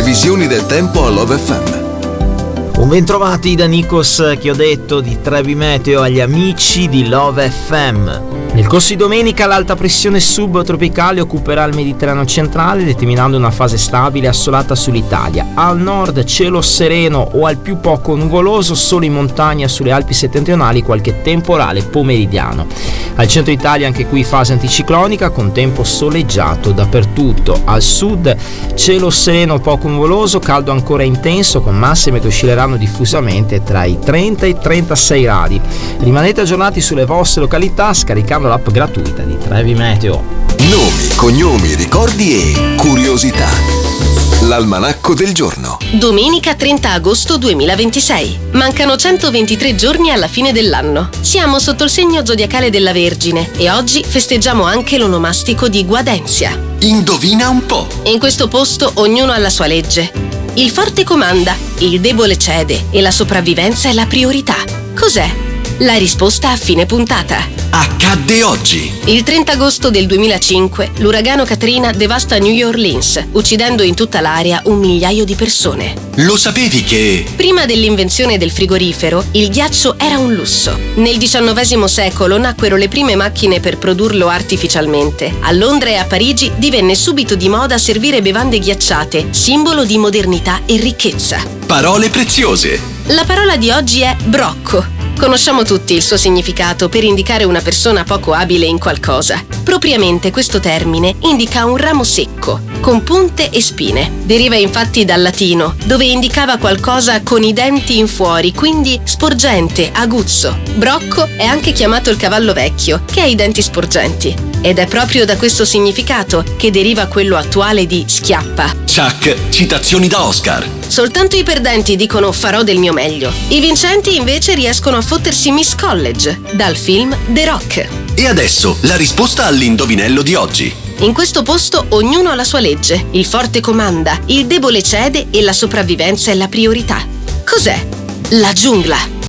previsioni del tempo a Love FM. Un bentrovati da Nikos Chiodato di Trevi Meteo agli amici di Love FM. Nel corso di domenica l'alta pressione subtropicale occuperà il Mediterraneo centrale, determinando una fase stabile assolata sull'Italia. Al nord cielo sereno o al più poco nuvoloso, solo in montagna sulle Alpi settentrionali qualche temporale pomeridiano. Al centro Italia anche qui fase anticiclonica con tempo soleggiato dappertutto. Al sud cielo sereno poco nuvoloso, caldo ancora intenso con massime che oscilleranno diffusamente tra i 30 e i 36 gradi. Rimanete aggiornati sulle vostre località scaricando l'app gratuita di Trevi Meteo. Nomi, cognomi, ricordi e curiosità. L'almanacco del giorno. Domenica 30 agosto 2026. Mancano 123 giorni alla fine dell'anno. Siamo sotto il segno zodiacale della Vergine e oggi festeggiamo anche l'onomastico di Guadenzia. Indovina un po'. In questo posto ognuno ha la sua legge. Il forte comanda, il debole cede e la sopravvivenza è la priorità. Cos'è? La risposta a fine puntata. Accadde oggi. Il 30 agosto del 2005 l'uragano Katrina devasta New Orleans, uccidendo in tutta l'area 1 migliaio di persone. Lo sapevi che... Prima dell'invenzione del frigorifero, il ghiaccio era un lusso. Nel XIX secolo nacquero le prime macchine per produrlo artificialmente. A Londra e a Parigi divenne subito di moda servire bevande ghiacciate, simbolo di modernità e ricchezza. Parole preziose. La parola di oggi è brocco. Conosciamo tutti il suo significato per indicare una persona poco abile in qualcosa. Propriamente questo termine indica un ramo secco, con punte e spine. Deriva infatti dal latino, dove indicava qualcosa con i denti in fuori, quindi sporgente, aguzzo. Brocco è anche chiamato il cavallo vecchio, che ha i denti sporgenti. Ed è proprio da questo significato che deriva quello attuale di schiappa. Chuck, citazioni da Oscar. Soltanto i perdenti dicono farò del mio meglio. I vincenti invece riescono a fottersi Miss College, dal film The Rock. E adesso la risposta all'indovinello di oggi. In questo posto ognuno ha la sua legge. Il forte comanda, il debole cede e la sopravvivenza è la priorità. Cos'è? La giungla.